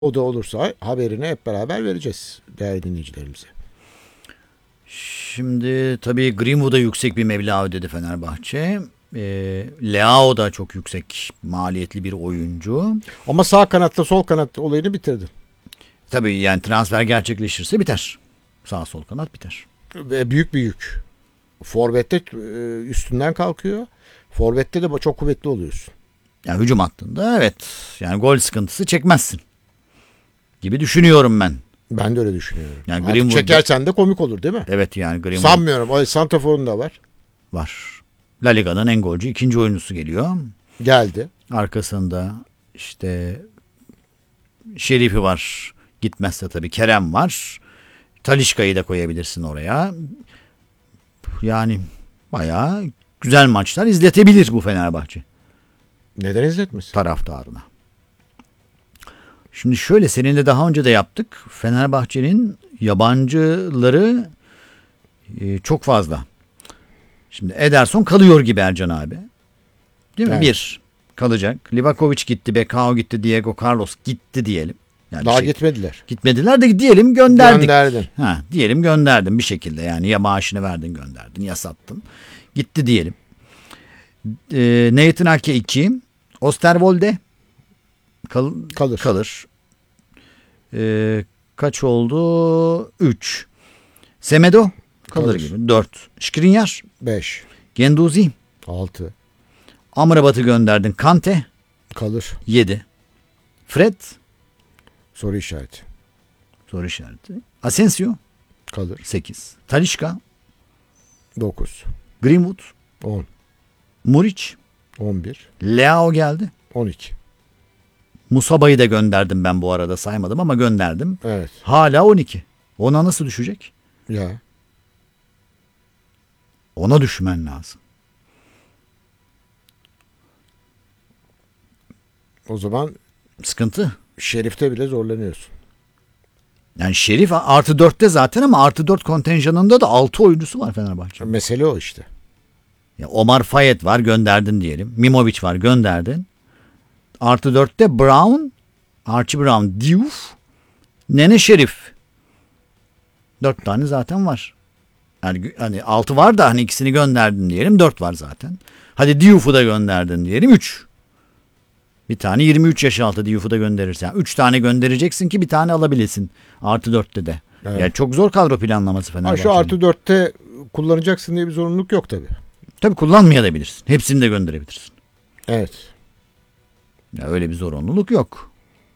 O da olursa haberini hep beraber vereceğiz değerli dinleyicilerimize. Şimdi tabii Greenwood'a yüksek bir meblağ ödedi Fenerbahçe. Leao da çok yüksek maliyetli bir oyuncu. Ama sağ kanatta sol kanatta olayını bitirdi. Tabii yani transfer gerçekleşirse biter. Sağ sol kanat biter. Ve büyük bir yük. Forvet'te üstünden kalkıyor. Forvet'te de çok kuvvetli oluyorsun. Yani hücum hattında evet. Yani gol sıkıntısı çekmezsin gibi düşünüyorum ben. Ben de öyle düşünüyorum. Yani Artık Greenwood çekersen de komik olur değil mi? Evet yani Greenwood Sanmıyorum. O santraforun da var. var. La Liga'nın en golcü ikinci oyuncusu geliyor. Geldi. Arkasında işte Şerif'i var. Gitmezse tabii Kerem var. Talisca'yı da koyabilirsin oraya. Yani bayağı güzel maçlar izletebilir bu Fenerbahçe Neden izletmesin? taraftarına. Şimdi şöyle seninle daha önce de yaptık. Fenerbahçe'nin yabancıları çok fazla. Şimdi Ederson kalıyor gibi Ercan abi. Değil mi? Evet. Bir kalacak. Livakovic gitti, Bekao gitti, Diego Carlos gitti diyelim. Yani Daha gitmediler. gitmediler de diyelim gönderdik. Gönderdin. Diyelim gönderdim bir şekilde yani ya maaşını verdin gönderdin ya sattın. Gitti diyelim. Nathan Ake 2. Osterwolde kalır. Kaç oldu? 3. Semedo kalır gibi. 4. Skriniar 5. Genduzi 6. Amrabat'ı gönderdin. Kante Kalır. 7. Fred Soru işareti. soru işareti. Asensio Kalır. 8. Talisca 9. Greenwood 10. Muric 11. Leao geldi. 12. Musaba'yı da gönderdim ben bu arada saymadım ama gönderdim. Evet. Hala 12. Ona nasıl düşecek? Ya. Ona düşmen lazım. O zaman Sıkıntı. Şerif'te bile zorlanıyorsun. Yani Şerif artı 4'te zaten ama artı 4 kontenjanında da 6 oyuncusu var Fenerbahçe. Mesele o işte. Ya Omar Fayet var gönderdin diyelim. Mimovic var gönderdin. Artı 4'te Brown, Archie Brown, Diouf, Nene Şerif. 4 tane zaten var. Yani hani 6 var da hani ikisini gönderdin diyelim 4 var zaten. Hadi Diouf'u da gönderdin diyelim 3. Bir tane 23 yaş altı Diouf'u da gönderirsen. 3 tane göndereceksin ki bir tane alabilesin. Artı 4'te de. Evet. Yani çok zor kadro planlaması Fenerbahçe'nin. Şu artı 4'te kullanacaksın diye bir zorunluluk yok tabii. Tabii kullanmayabilirsin. Hepsini de gönderebilirsin. Evet. Ya öyle bir zorunluluk yok.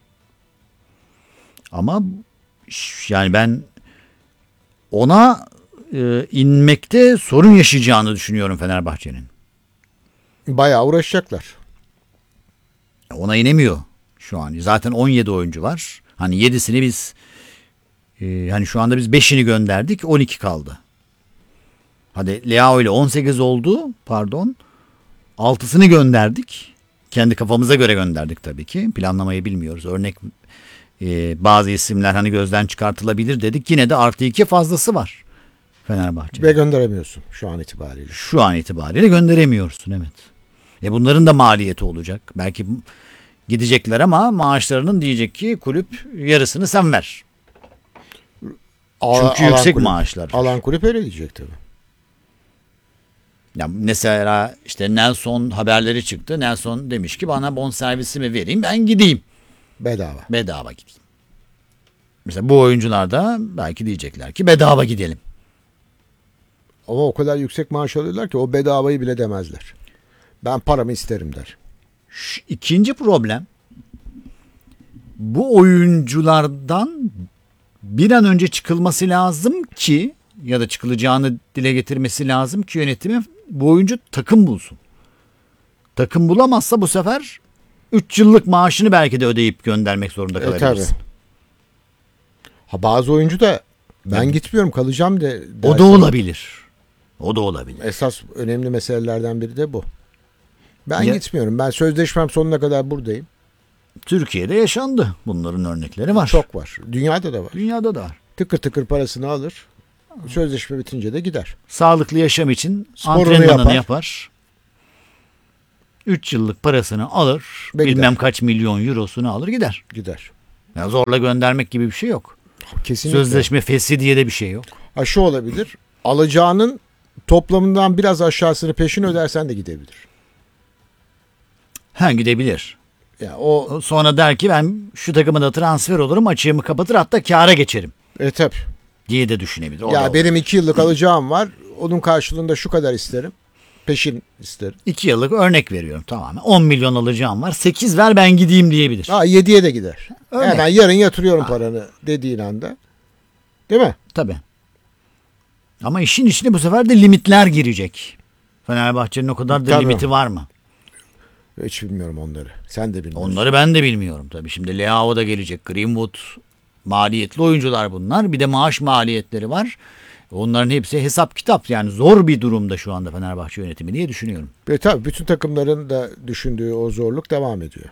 Ama yani ben ona inmekte sorun yaşayacağını düşünüyorum Fenerbahçe'nin. Bayağı uğraşacaklar. Ona inemiyor şu an. Zaten 17 oyuncu var. Hani 7'sini biz hani şu anda biz 5'ini gönderdik 12 kaldı. Hadi Leao ile 18 oldu pardon. 6'sını gönderdik. Kendi kafamıza göre gönderdik tabii ki. Planlamayı bilmiyoruz. Örnek bazı isimler hani gözden çıkartılabilir dedik. Yine de artı 2 fazlası var Fenerbahçe. Ve gönderemiyorsun şu an itibariyle. Şu an itibariyle gönderemiyorsun evet. Bunların da maliyeti olacak. Belki gidecekler ama maaşlarının diyecek ki kulüp yarısını sen ver. Çünkü yüksek kulüp, maaşlar. Alan kulüp öyle diyecek tabii. Ya mesela işte Nelson haberleri çıktı. Nelson demiş ki bana bonservisimi vereyim ben gideyim. Bedava gideyim. Mesela bu oyuncular da belki diyecekler ki bedava gidelim. Ama o kadar yüksek maaş alıyorlar ki o bedavayı bile demezler. Ben paramı isterim der. İkinci problem bu oyunculardan bir an önce çıkılması lazım ki ya da çıkılacağını dile getirmesi lazım ki yönetimi bu oyuncu takım bulsun. Takım bulamazsa bu sefer 3 yıllık maaşını belki de ödeyip göndermek zorunda kalabilirsin. Tabii. Bazı oyuncu da ben gitmiyorum kalacağım de. O da olabilir. O da olabilir. Esas önemli meselelerden biri de bu. Ben gitmiyorum. Ben sözleşmem sonuna kadar buradayım. Türkiye'de yaşandı. Bunların örnekleri var. Çok var. Dünyada da var. Dünyada da var. Tıkır tıkır parasını alır. Sözleşme bitince de gider. Sağlıklı yaşam için sporunu antrenmanını yapar. 3 yıllık parasını alır. Ve bilmem gider. Kaç milyon eurosunu alır gider. Gider. Ya zorla göndermek gibi bir şey yok. Kesinlikle. Sözleşme fesli diye de bir şey yok. Şu olabilir. Alacağının toplamından biraz aşağısını peşin ödersen de gidebilir. Gidebilir. Ya o Sonra der ki ben şu takıma da transfer olurum, açığımı kapatır, hatta kâra geçerim tabii. diye de düşünebilir. O da Ya olur. benim 2 yıllık alacağım var. Onun karşılığında şu kadar isterim. Peşin isterim. 2 yıllık örnek veriyorum tamamen. 10 milyon alacağım var. 8 ver ben gideyim diyebilir. 7'ye de gider. Örnek. Hemen yarın yatırıyorum paranı dediğin anda. Değil mi? Tabii. Ama işin içine bu sefer de limitler girecek. Fenerbahçe'nin o kadar da Tabii. limiti var mı? Hiç bilmiyorum onları. Sen de bilmiyorsun. Onları ben de bilmiyorum tabii. Şimdi Leao da gelecek. Greenwood, maliyetli oyuncular bunlar. Bir de maaş maliyetleri var. Onların hepsi hesap kitap. Yani zor bir durumda şu anda Fenerbahçe yönetimi diye düşünüyorum. Ve tabii bütün takımların da düşündüğü o zorluk devam ediyor.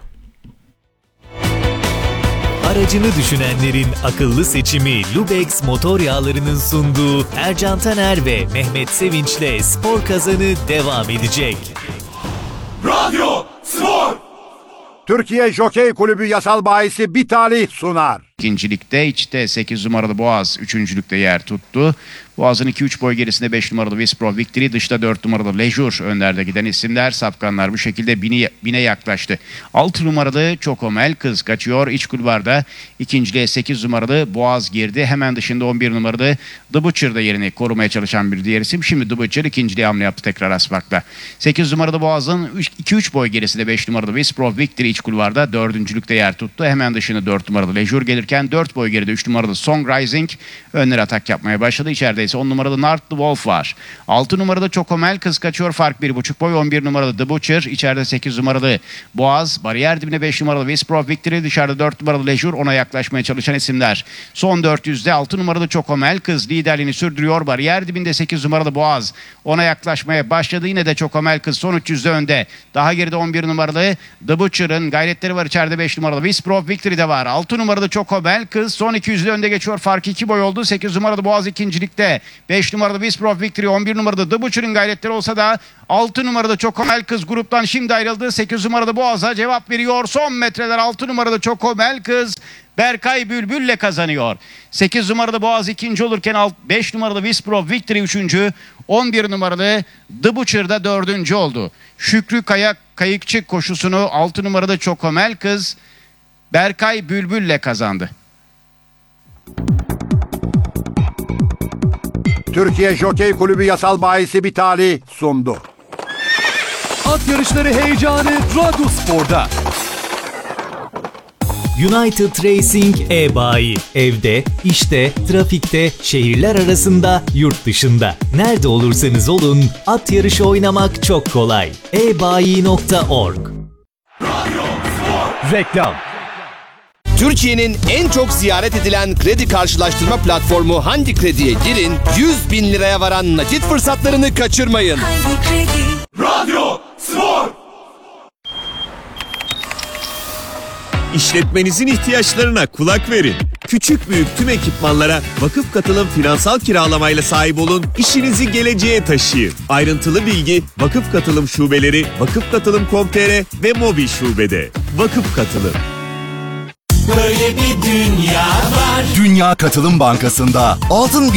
Aracını düşünenlerin akıllı seçimi Lubex motor yağlarının sunduğu Ercan Taner ve Mehmet Sevinç'le Spor Kazanı devam edecek. Radyo Spor. Türkiye Jokey Kulübü yasal bahisi bir talih sunar. İkincilikte içte 8 numaralı Boğaz, üçüncülükte yer tuttu. Boğaz'ın 2-3 boy gerisinde 5 numaralı Vispro Victory, dışta 4 numaralı Leisure önlerde giden isimler. Safkanlar bu şekilde bine yaklaştı. 6 numaralı Çokomel kız kaçıyor iç kulvarda. İkinciliğe 8 numaralı Boğaz girdi. Hemen dışında 11 numaralı The Butcher da yerini korumaya çalışan bir diğer isim. Şimdi The Butcher ikinciliğe hamle yaptı tekrar Asbak'ta. 8 numaralı Boğaz'ın 2-3 boy gerisinde 5 numaralı Vispro Victory iç kulvarda dördüncülükte yer tuttu. Hemen dışında 4 numaralı Leisure gelirken 4 boy geride 3 numaralı Song Rising önlere atak yapmaya başladı. İçeride ise 10 numaralı North the Wolf var. 6 numaralı Çokomel kız kaçıyor, fark 1,5 boy. 11 numaralı The Butcher, içeride 8 numaralı Boğaz, bariyer dibine 5 numaralı Vispro Victory, dışarıda 4 numaralı Leisure, ona yaklaşmaya çalışan isimler. Son 400'de 6 numaralı Çokomel kız liderliğini sürdürüyor. Bariyer dibinde 8 numaralı Boğaz ona yaklaşmaya başladı. Yine de Çokomel kız son 300'de önde. Daha geride 11 numaralı The Butcher'ın gayretleri var. İçeride 5 numaralı Vispro Victory de var. 6 numaralı Çokomel kız son 200'de önde geçiyor. Fark 2 boy oldu. 8 numaralı Boğaz ikincilikte. 5 numaralı Vispro Victory, 11 numaralı The Butcher'ın gayretleri olsa da 6 numaralı Çokomel kız gruptan şimdi ayrıldı. 8 numaralı Boğaz'a cevap veriyor. Son metreler 6 numaralı Çokomel kız Berkay Bülbül'le kazanıyor. 8 numaralı Boğaz ikinci olurken 5 numaralı Vispro Victory üçüncü. 11 numaralı The Butcher da dördüncü oldu. Şükrü Kayıkçı koşusunu 6 numaralı Çokomel kız Berkay Bülbül'le kazandı. Türkiye Jokey Kulübü yasal bahisi bir talih sundu. At yarışları heyecanı Radyo Spor'da. United Racing e-bayi. Evde, işte, trafikte, şehirler arasında, yurt dışında. Nerede olursanız olun, at yarışı oynamak çok kolay. ebayi.org. Reklam. Türkiye'nin en çok ziyaret edilen kredi karşılaştırma platformu Handi Kredi'ye girin, 100 bin liraya varan nakit fırsatlarını kaçırmayın. Radyo Spor. İşletmenizin ihtiyaçlarına kulak verin. Küçük büyük tüm ekipmanlara vakıf katılım finansal kiralamayla sahip olun, işinizi geleceğe taşıyın. Ayrıntılı bilgi Vakıf Katılım şubeleri, vakıfkatılım.com.tr ve mobil şubede. Vakıf Katılım. Böyle bir dünya var. Dünya Katılım Bankası'nda altın